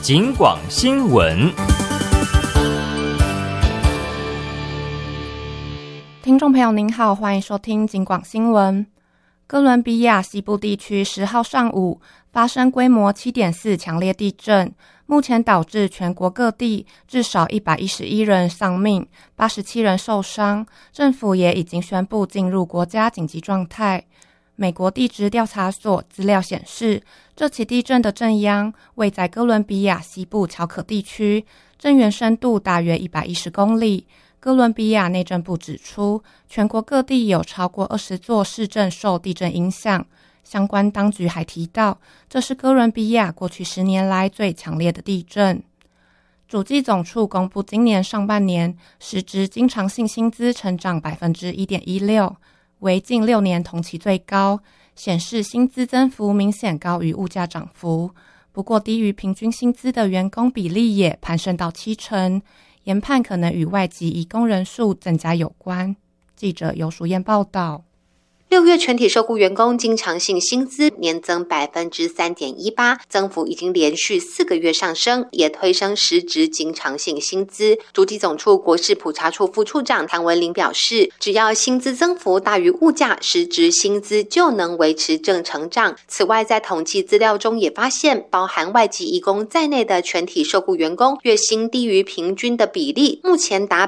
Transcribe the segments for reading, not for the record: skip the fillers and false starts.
警广新闻。 听众朋友您好，欢迎收听警广新闻。哥伦比亚西部地区10号上午发生规模 7.4 强烈地震，目前导致全国各地至少111人丧命，87人受伤，政府也已经宣布进入国家紧急状态。美国地质调查所资料显示，这起地震的震央位在哥伦比亚西部乔可地区，震源深度大约110公里。哥伦比亚内政部指出，全国各地有超过20座市镇受地震影响。相关当局还提到，这是哥伦比亚过去10年来最强烈的地震。主计总处公布今年上半年实质经常性薪资成长 1.16%， 为近6年同期最高，显示薪资增幅明显高于物价涨幅。不过低于平均薪资的员工比例也攀升到70%，研判可能与外籍移工人数增加有关。记者游淑燕报道。 6月全体受雇员工经常性薪资年增 3.18%， 增幅已经连续4个月上升，也推升实质经常性薪资。主计总处国事普查处副处长谭文玲表示，只要薪资增幅大于物价，实质薪资就能维持正成长。此外，在统计资料中也发现，包含外籍移工在内的全体受雇员工月薪低于平均的比例，目前达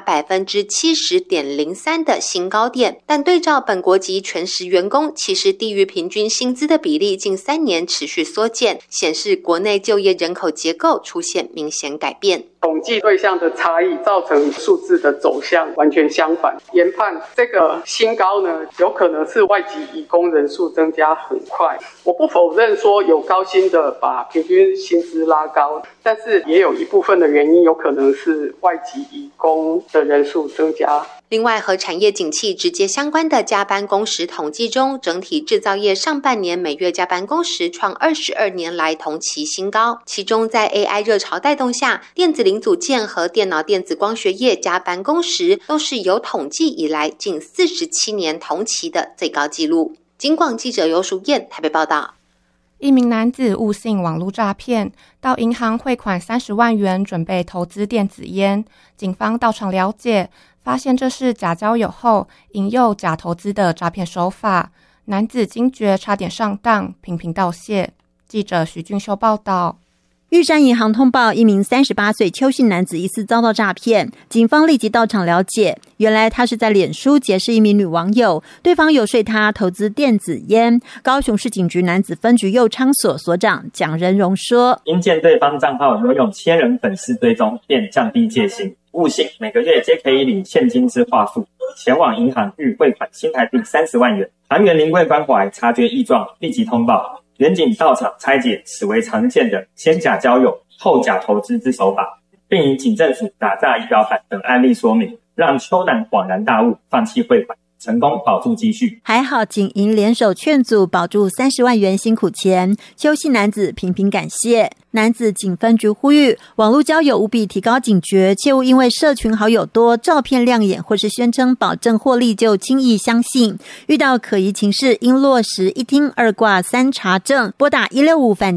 70.03% 的新高点，但对照本国籍全时员工，其实低于平均薪资的比例近3年持续缩减，显示国内就业人口结构出现明显改变。 统计对象的差异造成数字的走向完全相反。研判这个新高呢，有可能是外籍移工人数增加很快。我不否认说有高薪的把平均薪资拉高，但是也有一部分的原因有可能是外籍移工的人数增加。 另外，和产业景气直接相关的加班工时统计中，整体制造业上半年每月加班工时创22年来同期新高。其中，在 AI 热潮带动下，电子零组件和电脑电子光学业加班工时都是有统计以来近47年同期的最高纪录。警广记者游淑燕台北报道。 一名男子误信网络诈骗，到银行汇款30万元准备投资电子烟，警方到场了解，发现这是假交友后引诱假投资的诈骗手法。男子惊觉差点上当，频频道谢。记者徐俊秀报道。 玉山银行通报一名38岁邱姓男子疑似遭到诈骗，警方立即到场了解，原来他是在脸书结识一名女网友，对方游说他投资电子烟。高雄市警局男子分局右昌所所长蒋仁荣说， 因见对方账号拥有千人粉丝追踪，便降低戒心，误信每个月皆可以领现金之话术，前往银行欲汇款新台币30万元。行员临柜关怀，察觉异状，立即通报。员警到场拆解此为常见的先假交友后假投资之手法，并以警政署打诈仪表板等案例说明，让邱男恍然大悟，放弃汇款，成功保住积蓄。 还好警银联手劝阻，保住30万元辛苦钱。邱姓男子频频感谢。男子警分局呼吁，网络交友务必提高警觉，切勿因为社群好友多、照片亮眼或是宣称保证获利就轻易相信。遇到可疑情事，应落实1听2挂3查证，拨打165反